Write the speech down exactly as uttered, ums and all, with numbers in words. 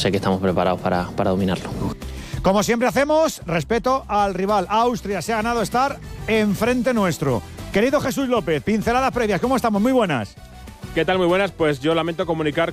sé que estamos preparados para, para dominarlo. Como siempre hacemos, respeto al rival. Austria se ha ganado estar enfrente nuestro. Querido Jesús López, pinceladas previas, ¿cómo estamos? Muy buenas. ¿Qué tal? Muy buenas. Pues yo lamento comunicar